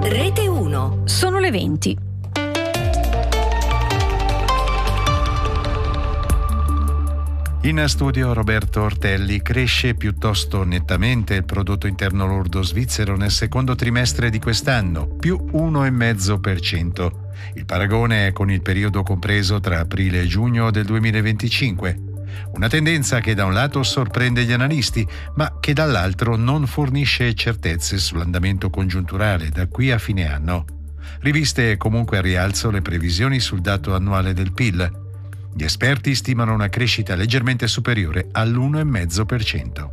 Rete 1. Sono le 20. In studio Roberto Ortelli. Cresce piuttosto nettamente il prodotto interno lordo svizzero nel secondo trimestre di quest'anno, più 1,5%. Il paragone è con il periodo compreso tra aprile e giugno del 2025. Una tendenza che da un lato sorprende gli analisti, ma che dall'altro non fornisce certezze sull'andamento congiunturale da qui a fine anno. Riviste comunque a rialzo le previsioni sul dato annuale del PIL. Gli esperti stimano una crescita leggermente superiore all'1,5%.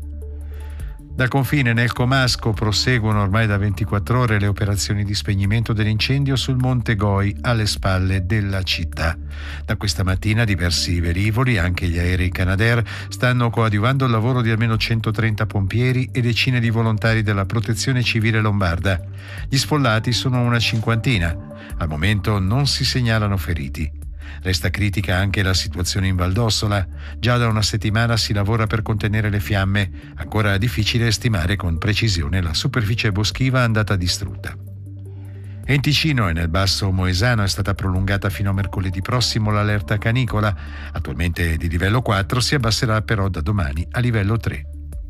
Dal confine nel comasco proseguono ormai da 24 ore le operazioni di spegnimento dell'incendio sul Monte Goi alle spalle della città. Da questa mattina diversi velivoli, anche gli aerei Canadair, stanno coadiuvando il lavoro di almeno 130 pompieri e decine di volontari della Protezione Civile lombarda. Gli sfollati sono una cinquantina. Al momento non si segnalano feriti. Resta critica anche la situazione in Val d'Ossola. Già da una settimana si lavora per contenere le fiamme. Ancora difficile stimare con precisione la superficie boschiva andata distrutta. E in Ticino e nel Basso Moesano è stata prolungata fino a mercoledì prossimo l'allerta canicola. Attualmente di livello 4, si abbasserà però da domani a livello 3.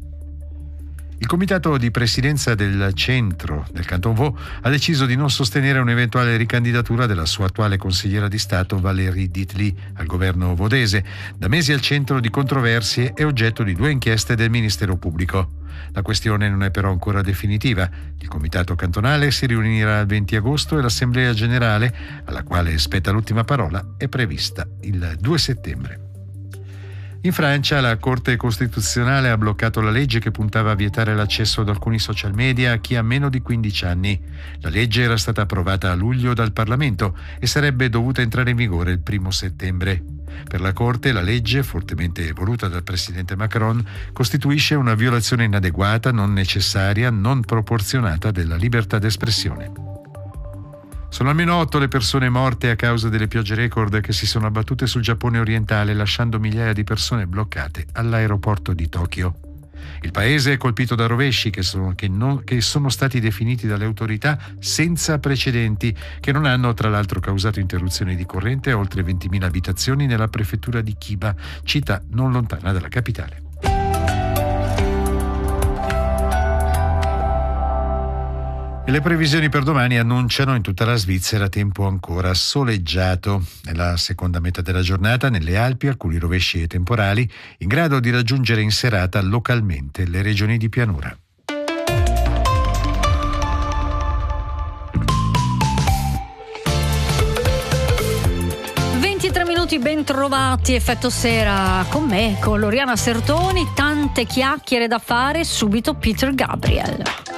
Il comitato di presidenza del centro del Canton Vaud ha deciso di non sostenere un'eventuale ricandidatura della sua attuale consigliera di Stato Valérie Ditli al governo vodese, da mesi al centro di controversie e oggetto di 2 inchieste del Ministero Pubblico. La questione non è però ancora definitiva. Il comitato cantonale si riunirà il 20 agosto e l'Assemblea generale, alla quale spetta l'ultima parola, è prevista il 2 settembre. In Francia la Corte Costituzionale ha bloccato la legge che puntava a vietare l'accesso ad alcuni social media a chi ha meno di 15 anni. La legge era stata approvata a luglio dal Parlamento e sarebbe dovuta entrare in vigore il 1 settembre. Per la Corte la legge, fortemente voluta dal presidente Macron, costituisce una violazione inadeguata, non necessaria, non proporzionata della libertà d'espressione. Sono almeno 8 le persone morte a causa delle piogge record che si sono abbattute sul Giappone orientale, lasciando migliaia di persone bloccate all'aeroporto di Tokyo. Il paese è colpito da rovesci che sono stati definiti dalle autorità senza precedenti, che non hanno tra l'altro causato interruzioni di corrente a oltre 20.000 abitazioni nella prefettura di Chiba, città non lontana dalla capitale. E le previsioni per domani annunciano in tutta la Svizzera tempo ancora soleggiato. Nella seconda metà della giornata nelle Alpi alcuni rovesci e temporali in grado di raggiungere in serata localmente le regioni di pianura. Ben trovati, effetto sera con me, con Loriana Sertoni, tante chiacchiere da fare, subito Peter Gabriel.